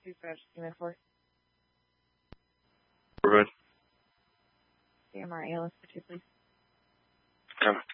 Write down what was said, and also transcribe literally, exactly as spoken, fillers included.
Two French, Unit four. We're good. C M R A L S for two, please. Come.